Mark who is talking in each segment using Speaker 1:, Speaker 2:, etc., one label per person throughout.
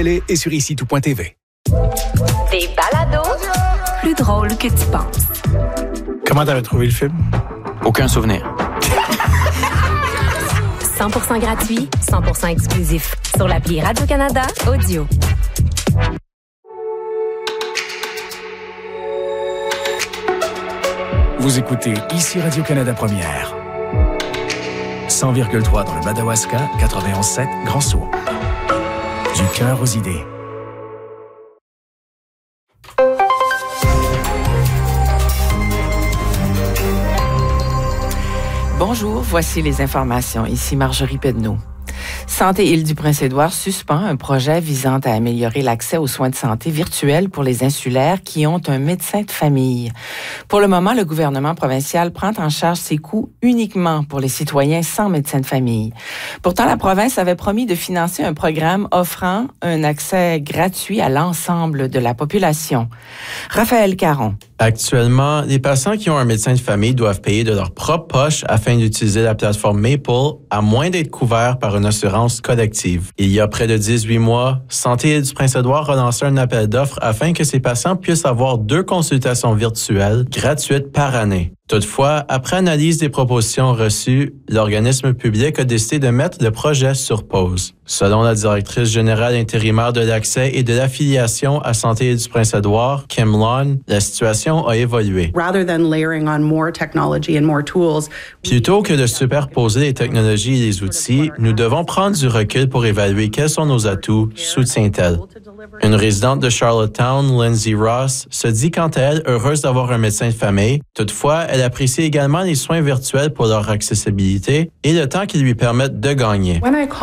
Speaker 1: télé et sur ici-tout.tv.
Speaker 2: Des balados plus drôles que tu penses.
Speaker 3: Comment t'avais trouvé le film?
Speaker 4: Aucun souvenir.
Speaker 2: 100% gratuit, 100% exclusif. Sur l'appli Radio-Canada Audio.
Speaker 1: Vous écoutez Ici Radio-Canada Première. 100,3 dans le Madawaska, 91,7 Grand-Sault. Du cœur aux idées.
Speaker 5: Bonjour, voici les informations. Ici Marjorie Pedneau. Santé Île-du-Prince-Édouard suspend un projet visant à améliorer l'accès aux soins de santé virtuels pour les insulaires qui ont un médecin de famille. Pour le moment, le gouvernement provincial prend en charge ces coûts uniquement pour les citoyens sans médecin de famille. Pourtant, la province avait promis de financer un programme offrant un accès gratuit à l'ensemble de la population. Raphaël Caron.
Speaker 6: Actuellement, les patients qui ont un médecin de famille doivent payer de leur propre poche afin d'utiliser la plateforme Maple, à moins d'être couverts par une assurance collective. Il y a près de 18 mois, Santé Île-du-Prince-Édouard a lancé un appel d'offres afin que ces patients puissent avoir 2 consultations virtuelles gratuites par année. Toutefois, après analyse des propositions reçues, l'organisme public a décidé de mettre le projet sur pause. Selon la directrice générale intérimaire de l'accès et de l'affiliation à Santé Île-du-Prince-Édouard, Kim Lon, la situation a évolué. Plutôt que de superposer les technologies et les outils, nous devons prendre du recul pour évaluer quels sont nos atouts, soutient-elle. Une résidente de Charlottetown, Lindsay Ross, se dit quant à elle heureuse d'avoir un médecin de famille. Toutefois, elle apprécie également les soins virtuels pour leur accessibilité et le temps qu'ils lui permettent de gagner.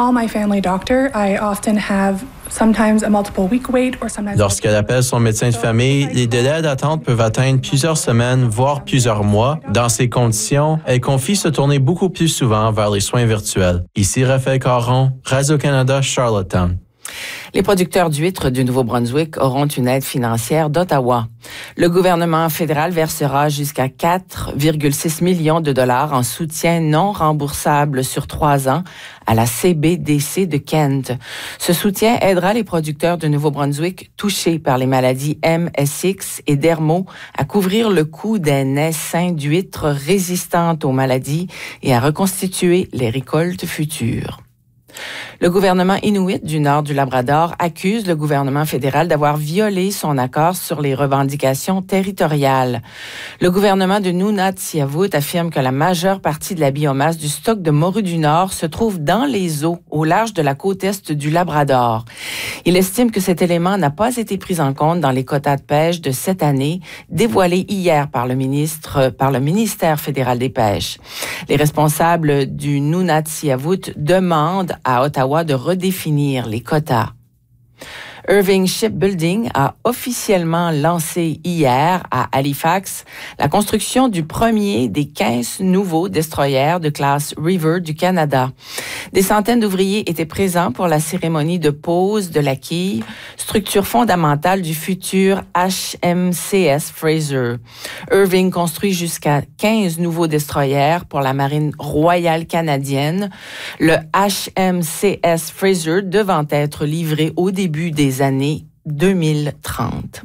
Speaker 6: Lorsqu'elle appelle son médecin de famille, les délais d'attente peuvent atteindre plusieurs semaines, voire plusieurs mois. Dans ces conditions, elle confie se tourner beaucoup plus souvent vers les soins virtuels. Ici Raphaël Caron, Radio-Canada, Charlottetown.
Speaker 5: Les producteurs d'huîtres du Nouveau-Brunswick auront une aide financière d'Ottawa. Le gouvernement fédéral versera jusqu'à 4,6 millions de dollars en soutien non remboursable sur 3 ans à la CBDC de Kent. Ce soutien aidera les producteurs du Nouveau-Brunswick touchés par les maladies MSX et Dermo à couvrir le coût d'un essaim d'huîtres résistantes aux maladies et à reconstituer les récoltes futures. Le gouvernement inuit du nord du Labrador accuse le gouvernement fédéral d'avoir violé son accord sur les revendications territoriales. Le gouvernement de Nunatsiavut affirme que la majeure partie de la biomasse du stock de morue du Nord se trouve dans les eaux au large de la côte est du Labrador. Il estime que cet élément n'a pas été pris en compte dans les quotas de pêche de cette année, dévoilés hier par le ministère fédéral des Pêches. Les responsables du Nunatsiavut demandent à Ottawa de redéfinir les quotas. Irving Shipbuilding a officiellement lancé hier à Halifax la construction du premier des 15 nouveaux destroyers de classe River du Canada. Des centaines d'ouvriers étaient présents pour la cérémonie de pose de la quille, structure fondamentale du futur HMCS Fraser. Irving construit jusqu'à 15 nouveaux destroyers pour la Marine royale canadienne, le HMCS Fraser devant être livré au début des années 2030.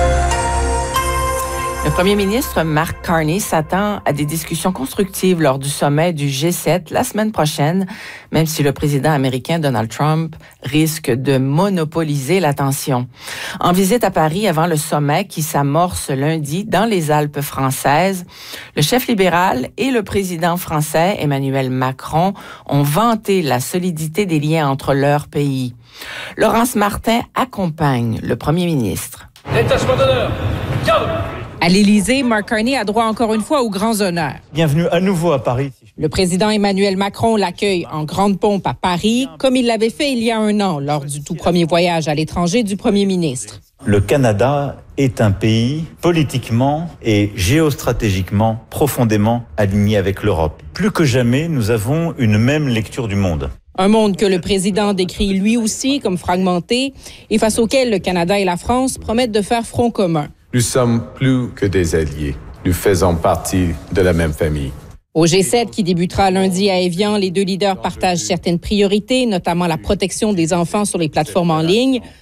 Speaker 5: Le premier ministre Mark Carney s'attend à des discussions constructives lors du sommet du G7 la semaine prochaine, même si le président américain Donald Trump risque de monopoliser l'attention. En visite à Paris avant le sommet qui s'amorce lundi dans les Alpes françaises, le chef libéral et le président français Emmanuel Macron ont vanté la solidité des liens entre leurs pays. Laurence Martin accompagne le premier ministre.
Speaker 7: Détachement d'honneur, garde!
Speaker 8: À l'Élysée, Mark Carney a droit encore une fois aux grands honneurs.
Speaker 9: Bienvenue à nouveau à Paris.
Speaker 8: Le président Emmanuel Macron l'accueille en grande pompe à Paris, comme il l'avait fait il y a 1 an lors du tout premier voyage à l'étranger du premier ministre.
Speaker 9: Le Canada est un pays politiquement et géostratégiquement profondément aligné avec l'Europe. Plus que jamais, nous avons une même lecture du monde.
Speaker 8: Un monde que le président décrit lui aussi comme fragmenté et face auquel le Canada et la France promettent de faire front commun.
Speaker 10: Nous sommes plus que des alliés. Nous faisons partie de la même famille.
Speaker 8: Au G7 qui débutera lundi à Évian, les 2 leaders partagent certaines priorités, notamment la protection des enfants sur les plateformes en ligne,